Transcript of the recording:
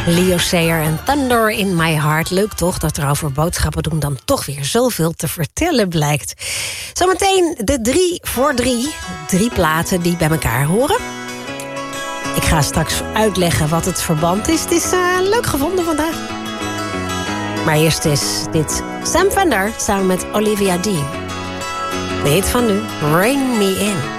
Leo Sayer en Thunder in My Heart. Leuk toch dat er over boodschappen doen dan toch weer zoveel te vertellen blijkt. Zometeen de 3 voor 3. 3 platen die bij elkaar horen. Ik ga straks uitleggen wat het verband is. Het is leuk gevonden vandaag. Maar eerst is dit Sam Fender samen met Olivia Dean. De hit van nu, Rain Me In.